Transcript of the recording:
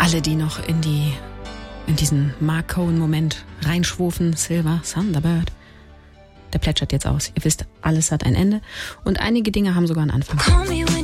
alle, die noch in diesen Mark Cohen-Moment reinschwufen, Silver, Thunderbird, der plätschert jetzt aus. Ihr wisst, alles hat ein Ende und einige Dinge haben sogar einen Anfang.